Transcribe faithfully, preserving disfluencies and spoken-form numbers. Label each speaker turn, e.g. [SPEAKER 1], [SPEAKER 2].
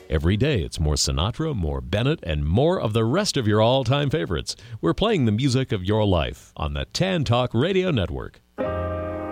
[SPEAKER 1] Every day it's more Sinatra, more Bennett, and more of the rest of your all-time favorites. We're playing the music of your life on the Tan Talk Radio Network.